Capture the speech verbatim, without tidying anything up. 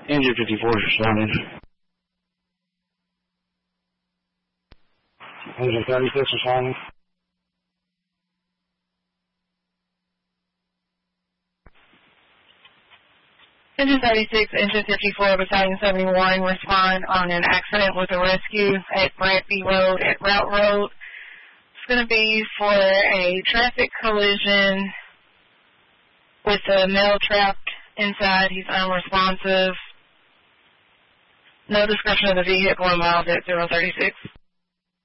Engine fifty-four is responding. Engine thirty-six responding. Engine thirty-six, Engine fifty-four, Battalion seventy-one, respond on an accident with a rescue at Bradby Road at Route Road. It's going to be for a traffic collision with a male trapped inside. He's unresponsive. No description of the vehicle involved at zero thirty-six.